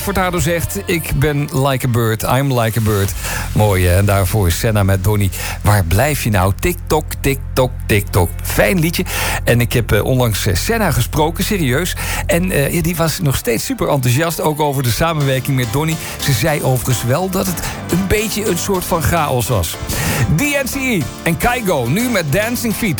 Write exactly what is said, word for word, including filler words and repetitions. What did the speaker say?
Furtado zegt, ik ben like a bird, I'm like a bird. Mooi, hè? En daarvoor is Senna met Donnie. Waar blijf je nou? TikTok, TikTok, TikTok. Fijn liedje. En ik heb uh, onlangs uh, Senna gesproken, serieus. En uh, ja, die was nog steeds super enthousiast, ook over de samenwerking met Donnie. Ze zei overigens wel dat het een beetje een soort van chaos was. D N C E en Kygo, nu met Dancing Feet.